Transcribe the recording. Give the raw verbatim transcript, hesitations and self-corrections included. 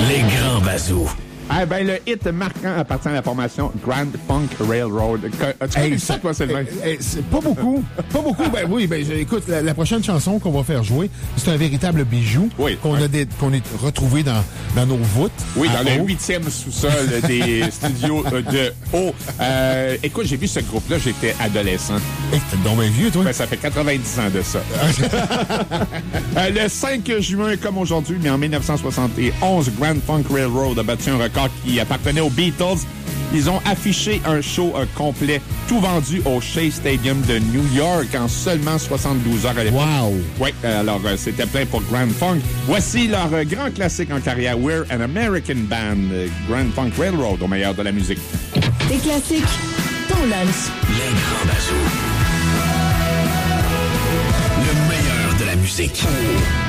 Les grands bazous. Ah ben, le hit marquant appartient à la formation Grand Funk Railroad. As-tu Hey, hey, ça, toi, Sylvain? Hey, hey, c'est pas beaucoup. Pas beaucoup. Ben oui, ben écoute, la, la prochaine chanson qu'on va faire jouer, c'est un véritable bijou oui, qu'on ouais. a des, qu'on est retrouvé dans, dans nos voûtes. Oui, dans haut. le huitième sous-sol des studios de Haut. Euh, écoute, j'ai vu ce groupe-là, j'étais adolescent. Hey, t'es donc bien vieux, toi. Ben, ça fait quatre-vingt-dix ans de ça. euh, le cinq juin, comme aujourd'hui, mais en dix-neuf cent soixante et onze, Grand Funk Railroad a battu un record qui appartenait aux Beatles. Ils ont affiché un show euh, complet, tout vendu au Shea Stadium de New York en seulement soixante-douze heures à l'époque. Wow! Oui, alors euh, c'était plein pour Grand Funk. Voici leur euh, grand classique en carrière, We're an American Band, euh, Grand Funk Railroad, au meilleur de la musique. Des classiques, ton lunch. Les grands bazous. Le meilleur de la musique.